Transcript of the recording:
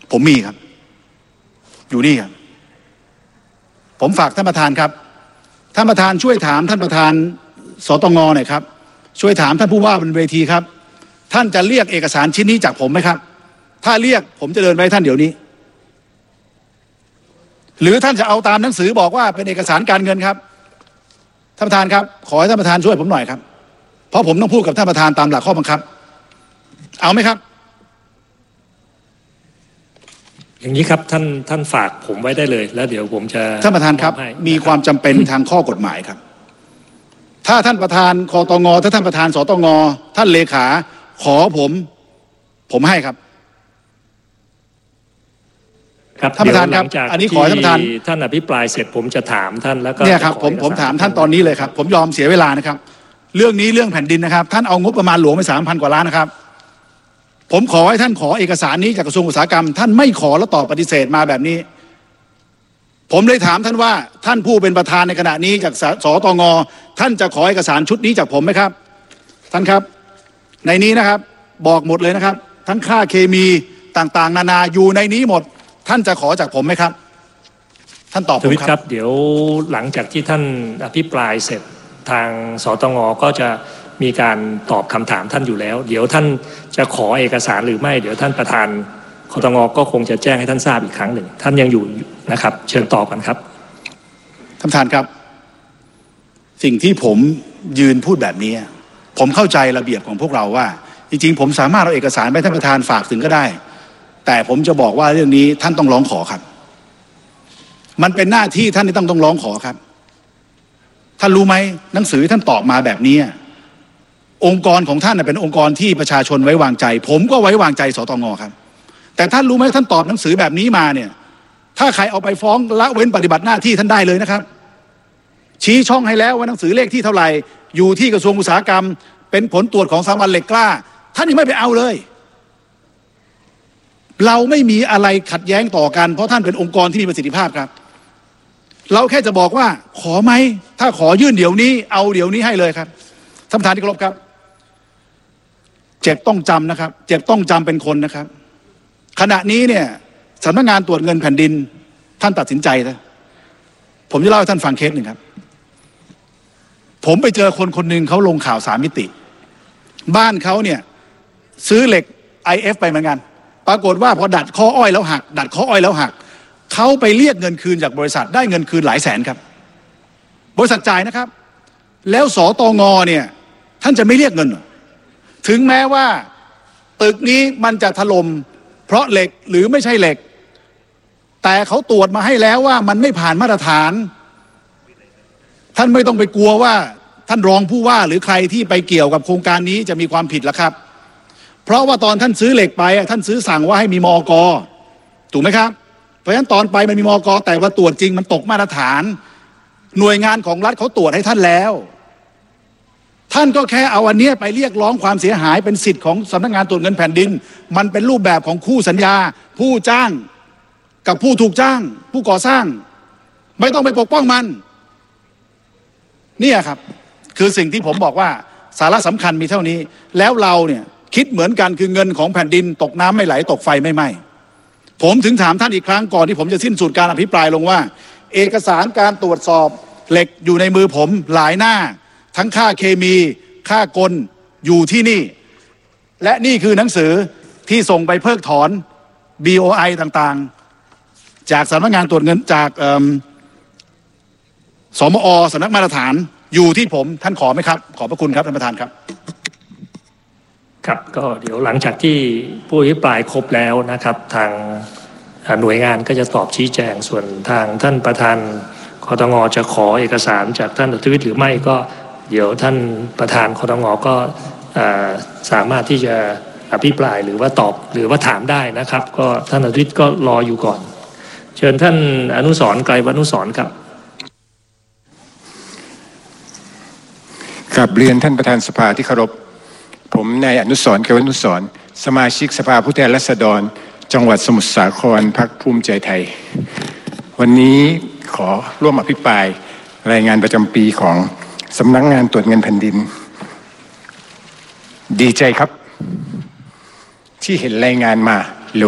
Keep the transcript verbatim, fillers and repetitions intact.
ผมมีครับอยู่นี่ครับผมฝากท่านประธานครับท่านประธานช่วยถามท่านประธานสตงหน่อยครับช่วยถามท่านผู้ว่าบนเวทีครับท่านจะเรียกเอกสารชิ้นนี้จากผมไหมครับถ้าเรียกผมจะเดินไปให้ท่านเดี๋ยวนี้หรือท่านจะเอาตามหนังสือบอกว่าเป็นเอกสารการเงินครับท่านประธานครับขอให้ท่านประธานช่วยผมหน่อยครับเพราะผมต้องพูดกับท่านประธานตามหลักข้อบังคับเอาไหมครับอย่างนี้ครับท่านท่านฝากผมไว้ได้เลยแล้วเดี๋ยวผมจะท่านประธานครับมีความจำเป็นทางข้อกฎหมายครับถ้าท่านประธานคตงถ้าท่านประธานสตงท่านเลขาขอผมผมให้ครับครับท่านประธานครับอันนี้ขอท่านประธานท่านอภิปรายเสร็จผมจะถามท่านแล้วก็เนี่ยครับผมผมถามท่านตอนนี้เลยครับผมยอมเสียเวลานะครับเรื่องนี้เรื่องแผ่นดินนะครับท่านเอางบประมาณหลวงไปสามพันกว่าล้านนะครับผมขอให้ท่านขอเอกสารนี้จากกระทรวงอุตสาหกรรมท่านไม่ขอแล้วตอบปฏิเสธมาแบบนี้ผมเลยถามท่านว่าท่านผู้เป็นประธานในขณะนี้จากสตงท่านจะขอเอกสารชุดนี้จากผมไหมครับท่านครับในนี้นะครับบอกหมดเลยนะครับทั้งค่าเคมีต่างๆนานาอยู่ในนี้หมดท่านจะขอจากผมไหมครับท่านตอบผมครับครับเดี๋ยวหลังจากที่ท่านอภิปรายเสร็จทางสตงก็จะมีการตอบคำถามท่านอยู่แล้วเดี๋ยวท่านจะขอเอกสารหรือไม่เดี๋ยวท่านประธานคตงก็คงจะแจ้งให้ท่านทราบอีกครั้งหนึ่งท่านยังอยู่นะครับเชิญตอบกันครับท่านประธานครับสิ่งที่ผมยืนพูดแบบนี้ผมเข้าใจระเบียบของพวกเราว่าจริงๆผมสามารถเอาเอกสารไปท่านประธานฝากถึงก็ได้แต่ผมจะบอกว่าเรื่องนี้ท่านต้องร้องขอครับมันเป็นหน้าที่ท่านที่ต้องต้องร้องขอครับท่านรู้ไหมหนังสือท่านตอบมาแบบนี้องค์กรของท่านเป็นองค์กรที่ประชาชนไว้วางใจผมก็ไว้วางใจสตงครับแต่ท่านรู้ไหมท่านตอบหนังสือแบบนี้มาเนี่ยถ้าใครเอาไปฟ้องละเว้นปฏิบัติหน้าที่ท่านได้เลยนะครับชี้ช่องให้แล้วว่าหนังสือเลขที่เท่าไหร่อยู่ที่กระทรวงอุตสาหกรรมเป็นผลตรวจของสถาบันเหล็กกล้าท่านยังไม่ไปเอาเลยเราไม่มีอะไรขัดแย้งต่อกันเพราะท่านเป็นองค์กรที่มีประสิทธิภาพครับเราแค่จะบอกว่าขอไหมถ้าขอยื่นเดี๋ยวนี้เอาเดี๋ยวนี้ให้เลยครับท่านประธานที่เคารพครับเจ็บต้องจำนะครับเจ็บต้องจำเป็นคนนะครับขณะนี้เนี่ยสำนักงานตรวจเงินแผ่นดินท่านตัดสินใจนะผมจะเล่าให้ท่านฟังเคสหนึ่งครับผมไปเจอคนคนหนึ่งเขาลงข่าวสามมิติบ้านเขาเนี่ยซื้อเหล็ก ไอ เอฟ ไปเหมือนกันปรากฏว่าพอดัดข้ออ้อยแล้วหักดัดข้ออ้อยแล้วหักเขาไปเรียกเงินคืนจากบริษัทได้เงินคืนหลายแสนครับบริษัทจ่ายนะครับแล้วสตงเนี่ยท่านจะไม่เรียกเงินถึงแม้ว่าตึกนี้มันจะถล่มเพราะเหล็กหรือไม่ใช่เหล็กแต่เขาตรวจมาให้แล้วว่ามันไม่ผ่านมาตรฐานท่านไม่ต้องไปกลัวว่าท่านรองผู้ว่าหรือใครที่ไปเกี่ยวกับโครงการนี้จะมีความผิดแล้วครับเพราะว่าตอนท่านซื้อเหล็กไปท่านซื้อสั่งว่าให้มีมอก.ถูกไหมครับเพราะฉะนั้นตอนไปมันมีมอก.แต่ว่าตรวจจริงมันตกมาตรฐานหน่วยงานของรัฐเขาตรวจให้ท่านแล้วท่านก็แค่เอาอันนี้ไปเรียกร้องความเสียหายเป็นสิทธิ์ของสำนักงานตรวจเงินแผ่นดินมันเป็นรูปแบบของคู่สัญญาผู้จ้างกับผู้ถูกจ้างผู้ก่อสร้างไม่ต้องไปปกป้องมันเนี่ยครับคือสิ่งที่ผมบอกว่าสาระสำคัญมีเท่านี้แล้วเราเนี่ยคิดเหมือนกันคือเงินของแผ่นดินตกน้ำไม่ไหลตกไฟไม่ไหม้ผมถึงถามท่านอีกครั้งก่อนที่ผมจะสิ้นสุดการอภิปรายลงว่าเอกสารการตรวจสอบเหล็กอยู่ในมือผมหลายหน้าทั้งค่าเคมีค่ากลอยู่ที่นี่และนี่คือหนังสือที่ส่งไปเพิกถอน บี โอ ไอ ต่างๆจากสำนักงานตรวจเงินจากสมอสำนักมาตรฐานอยู่ที่ผมท่านขอไหมครับขอบพระคุณครับท่านประธานครับครับก็เดี๋ยวหลังจากที่ผู้อภิปรายครบแล้วนะครับทางหน่วยงานก็จะตอบชี้แจงส่วนทางท่านประธานคตงจะขอเอกสารจากท่านอัธวิทย์หรือไม่ก็เดี๋ยวท่านประธานคตงก็สามารถที่จะอภิปรายหรือว่าตอบหรือว่าถามได้นะครับก็ท่านอัธวิทย์ก็รออยู่ก่อนเชิญท่านอนุสรณ์ไกรวนุสรณ์ครับกราบเรียนท่านประธานสภาที่เคารพผมนายอนุสรณ์ไกรวนุสรณ์สมาชิกสภาผู้แทนราษฎรจังหวัดสมุทรสาครพรรคภูมิใจไทยวันนี้ขอร่วมอภิปรายรายงานประจำปีของสำนักงานตรวจเงินแผ่นดินดีใจครับที่เห็นรายงานมา